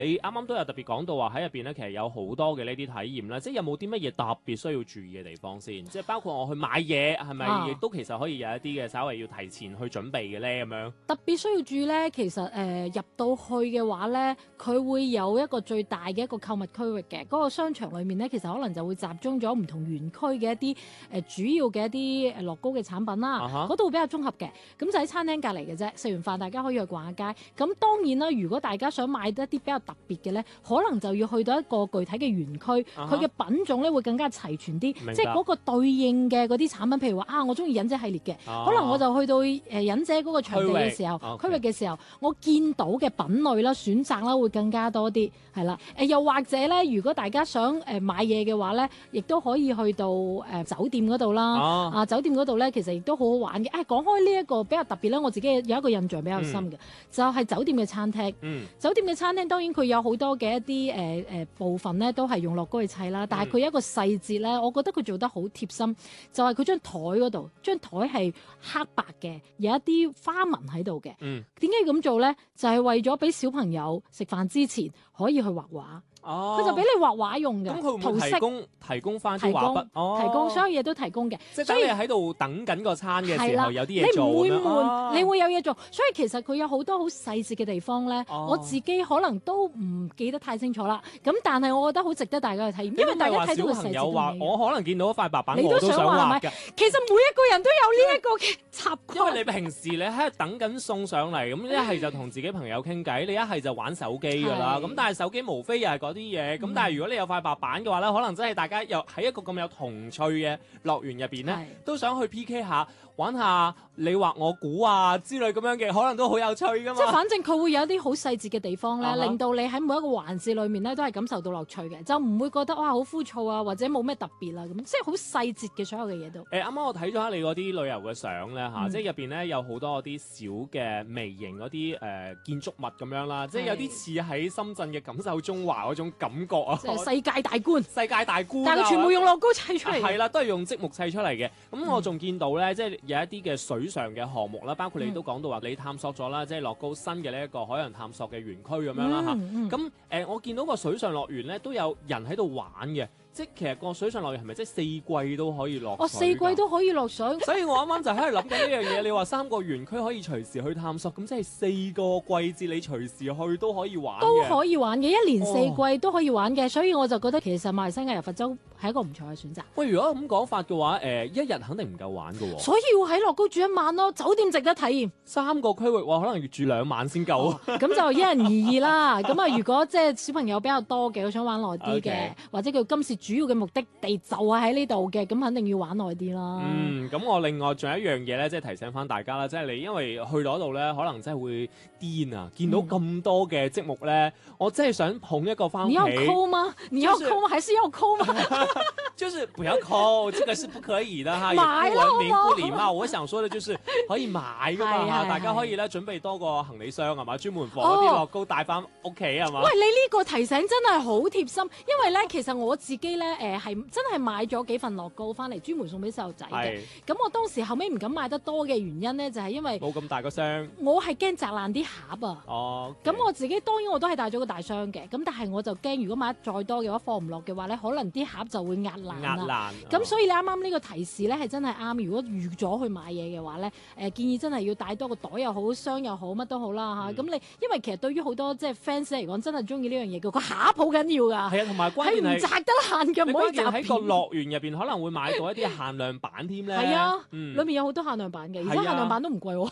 你啱啱都有特別講到話喺入邊咧，其實有好多嘅呢啲體驗啦，即係有冇啲乜嘢特別需要注意嘅地方先？即係包括我去買嘢係咪亦都其實可以有一啲嘅稍微要提前去準備嘅咧咁樣？ 特別需要注意咧，其實入到去嘅話咧，佢會有一個最大嘅一個購物區域嘅，嗰個商場裏面咧，其實可能就會集中咗唔同園區嘅一啲主要嘅一啲樂高嘅產品啦，嗰度會比較綜合嘅，咁就喺餐廳隔離嘅啫，食完飯大家可以去逛下街。咁當然啦，如果大家想買一啲比較特別嘅咧，可能就要去到一個具體嘅園區，佢嘅品種咧會更加齊全啲，即係嗰個對應嘅嗰啲產品，譬如話啊，我中意忍者系列嘅，可能我就去到忍者嗰個場地嘅時候，區域嘅時候，我見到嘅品類啦、選擇啦會更加多啲，係啦。又或者咧，如果大家想買嘢嘅話咧，亦都可以去到酒店嗰度啦。酒店嗰度咧，其實亦都好好玩嘅。講開呢一個比較特別咧，我自己有一個印象比較深嘅，就係酒店嘅餐廳。酒店嘅餐廳當然佢有好多嘅一啲部分咧，都係用樂高去砌啦。但係佢有一個細節咧，我覺得佢做得好貼心，就係佢張台嗰度，張台係黑白嘅，有一啲花紋喺度嘅。點解咁做咧？就係為咗俾小朋友食飯之前可以去畫畫。佢就俾你畫畫用嘅， 咁佢會唔會提供翻啲畫筆？ 提供所有嘢都提供嘅。 即係等你喺度等緊個餐嘅時候，有啲嘢做。 你唔會悶，你會有嘢做。所以其實佢有好多好細節嘅地方咧，我自己可能都唔記得太清楚啦。咁但係我覺得好值得大家去體驗，因為大家睇到個細節。 小朋友話：我可能見到一塊白板， 你我都想畫嘅。 其實每一個人都有呢一個嘅習慣。 因為你平時你喺度等緊送上嚟，咁一係就同自己朋友傾偈，你一係就玩手機㗎啦。咁但係手機無非又係嗰啲嘢，咁但係如果你有塊白板嘅話咧，可能真係大家又喺一個咁有童趣嘅樂園入邊咧，都想去 PK 下，玩下你畫我估啊之類咁樣嘅，可能都好有趣噶嘛。 即係反正佢會有啲好細節嘅地方咧，令到你喺每一個環節裏面咧都係感受到樂趣嘅，就唔會覺得哇好枯燥啊，或者冇咩特別啦咁，即係好細節嘅所有嘅嘢都。 啱啱我睇咗下你嗰啲旅遊嘅相咧嚇，即係入邊咧有好多嗰啲小嘅微型嗰啲建築物咁樣啦，即係有啲似喺深圳嘅錦繡中華嗰種感覺啊。 即係世界大觀， 世界大觀。 但係佢全部用樂高砌出嚟。 係啦，都係用積木砌出嚟嘅。咁我仲見到咧，即係有一啲嘅水上嘅項目啦，包括你都講到話你探索咗啦，即係樂高新嘅呢一個海洋探索嘅園區咁樣啦嚇。咁我見到個水上樂園咧都有人喺度玩嘅。即係其實個水上樂園係咪即係四季都可以落水？ 四季都可以落水。 所以我啱啱就喺度諗緊呢樣嘢。你話3個園區可以隨時去探索，咁即係4個季節你隨時去都可以玩。 都可以玩嘅，一年4季都可以玩嘅。所以我就覺得其實馬來西亞由佛州係一個唔錯嘅選擇。 喂，如果咁講法嘅話，一日肯定唔夠玩㗎喎。 所以要喺樂高住一晚咯，酒店值得體驗。 3個區域可能要住2晚先夠。 咁就因人而異啦。咁啊，如果即係小朋友比較多嘅，佢想玩耐啲嘅，或者佢今次主要嘅目的地就係喺呢度嘅，咁肯定要玩耐啲啦。 咁我另外仲有一樣嘢咧，即係提醒翻大家啦，即係你因為去到嗰度咧，可能真係會癲啊！見到咁多嘅積木咧，我真係想捧一個翻屋企。 你要摳嗎？你要摳嗎？還是要摳嗎？ 就是不要摳，這個是不可以的哈，也不文明不禮貌。我想說的就是可以買噶嘛，大家可以咧準備多個行李箱係嘛，專門放嗰啲樂高帶翻屋企係嘛。 喂，你呢個提醒真係好貼心，因為咧其實我自己咧係真係買咗幾份樂高翻嚟，專門送俾細路仔嘅。咁我當時後尾唔敢買得多嘅原因咧，就係因為冇咁大個箱， 我係驚砸爛啲盒啊。咁我自己當然我都係帶咗個大箱嘅，咁但係我就驚如果買得再多嘅話放唔落嘅話咧，可能啲盒就會壓爛啦。咁所以你啱啱呢個提示咧係真係啱。如果預咗去買嘢嘅話咧，建議真係要帶多個袋又好，箱又好，乜都好啦嚇。咁你因為其實對於好多即係 fans 嚟講，真係中意呢樣嘢嘅，個盒好緊要㗎。 係啊，同埋關鍵係唔砸得爛嘅，唔可以砸片。 喺個樂園入邊可能會買到一啲限量版添咧。 係啊，裏面有好多限量版嘅，而且限量版都唔貴喎。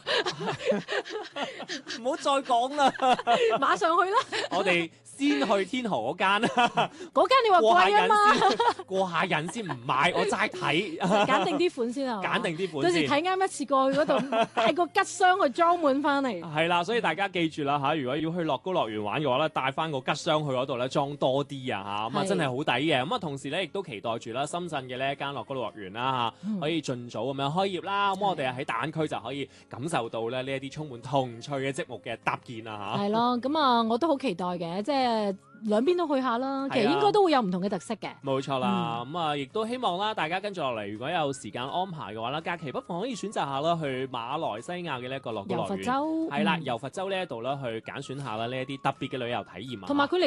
唔好再講啦， 馬上去啦！ 我哋先去天河嗰間， 嗰間你話貴啊嘛， 過下癮先唔買，我齋睇， 揀定啲款先啊， 揀定啲款到時睇啱一次過去嗰度，帶個吉箱去裝滿翻嚟。 係啦，所以大家記住啦嚇，如果要去樂高樂園玩嘅話咧，帶翻個吉箱去嗰度咧，裝多啲啊嚇，咁啊真係好抵嘅。咁啊同時咧，亦都期待住啦，深圳嘅呢一間樂高樂園啦嚇，可以盡早咁樣開業啦。咁我哋喺大灣區就可以感受到咧呢一啲充滿童趣嘅積木嘅搭建啊嚇。 係咯，咁啊我都好期待嘅，即係兩邊都去下啦。 係啊其實應該都會有唔同嘅特色嘅。 冇錯啦，咁啊，亦都希望啦，大家跟住落嚟，如果有時間安排嘅話啦，假期不妨可以選擇下啦，去馬來西亞嘅呢一個樂高樂園， 遊佛州係啦， 嗯遊佛州呢一度啦，去揀選下啦呢一啲特別嘅旅遊體驗啊。 同埋佢離